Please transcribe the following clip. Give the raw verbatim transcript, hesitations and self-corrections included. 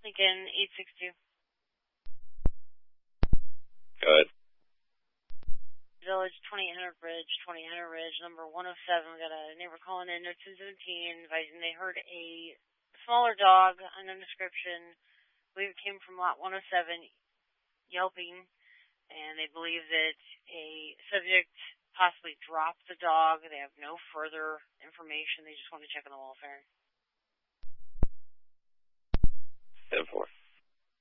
Lincoln eight six two. Go ahead. Village, twenty-eight hundred Ridge, twenty-eight hundred Ridge, number one oh seven. We got a neighbor calling in, no two seventeen, advising they heard a smaller dog, unknown description. I believe it came from lot one oh seven, yelping, and they believe that a subject possibly dropped the dog. They have no further information. They just want to check on the welfare. ten four.